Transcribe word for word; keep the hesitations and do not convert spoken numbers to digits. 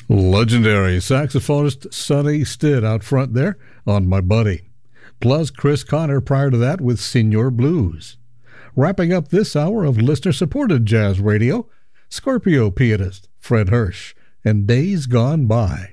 Legendary saxophonist Sonny Stitt out front there on My Buddy. Plus Chris Connor prior to that with Senior Blues. Wrapping up this hour of listener-supported jazz radio, Scorpio pianist Fred Hirsch and Days Gone By.